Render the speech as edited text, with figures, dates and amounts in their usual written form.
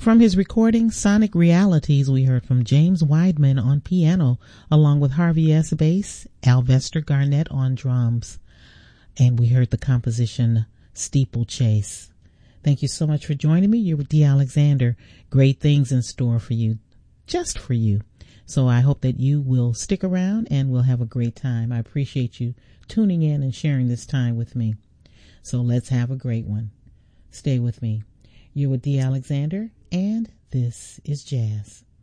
From his recording, Sonic Realities, we heard from James Weidman on piano, along with Harvey S. bass, Alvester Garnett on drums. And we heard the composition Steeplechase. Thank you so much for joining me. You're with Dee Alexander. Great things in store for you, just for you. So I hope that you will stick around and we'll have a great time. I appreciate you tuning in and sharing this time with me. So let's have a great one. Stay with me. You're with Dee Alexander, and this is Jazz.